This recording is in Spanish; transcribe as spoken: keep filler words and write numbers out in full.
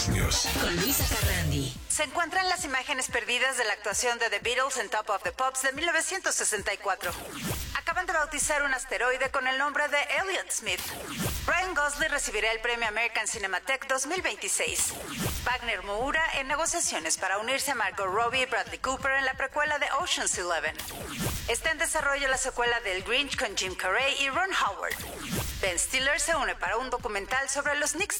Fox News. Con Luisa Carrandi. Se encuentran las imágenes perdidas de la actuación de The Beatles en Top of the Pops de mil novecientos sesenta y cuatro. Acaban de bautizar un asteroide con el nombre de Elliott Smith. Ryan Gosling recibirá el premio American Cinematheque dos mil veintiséis. Wagner Moura en negociaciones para unirse a Margot Robbie y Bradley Cooper en la precuela de Ocean's Eleven. Está en desarrollo la secuela del Grinch con Jim Carrey y Ron Howard. Ben Stiller se une para un documental sobre los Knicks